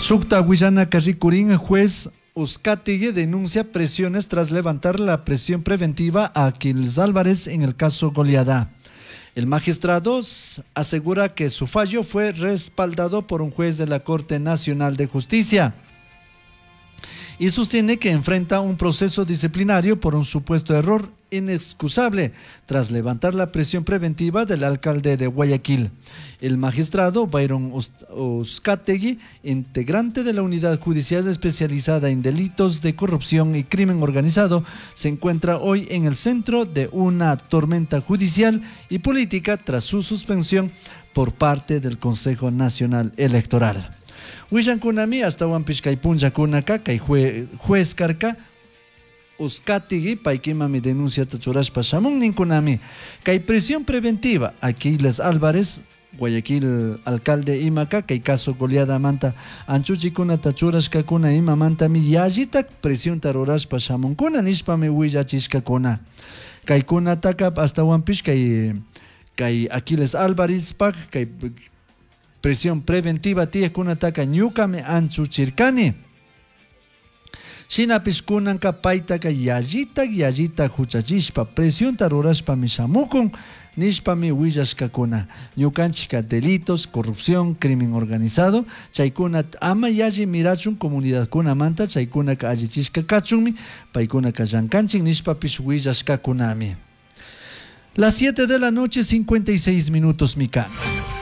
Sukta Huillana Carricurín, juez Uzcategui denuncia presiones tras levantar la presión preventiva a Aquiles Álvarez en el caso Goliada. El magistrado asegura que su fallo fue respaldado por un juez de la Corte Nacional de Justicia y sostiene que enfrenta un proceso disciplinario por un supuesto error inexcusable tras levantar la presión preventiva del alcalde de Guayaquil. El magistrado Byron Uzcategui, integrante de la unidad judicial especializada en delitos de corrupción y crimen organizado, se encuentra hoy en el centro de una tormenta judicial y política tras su suspensión por parte del Consejo Nacional Electoral. Wishan kunami hasta wan pishkay punja kunaka kay juez karka Uzcategui paykimami denunciata churashpa shamun ninkunami kay prisión preventiva Aquiles Álvarez Guayaquil alcalde imaka kay caso Goliada manta anchuchikunata churashkakuna imamantami yallita presión tarurashpa shamunkuna nishpami willachishkakuna kaykunataka hasta wan pishkay kay Aquiles Álvarez pak kay presión preventiva tiya kunataka ñukame anchuchirkani shinapish kunanka paytaka yallita huchachishpa presión tarurashpa mishamukun nishpami willashkakuna ñukanchika delitos, corrupción, crimen organizado chaykuna ama yalli mirachun comunidad kunamanta chaykunaka allichishka kachunmi paykunaka llankanchik nishpapish willashkakunami. Las 7 de la noche 56 minutos mi cama.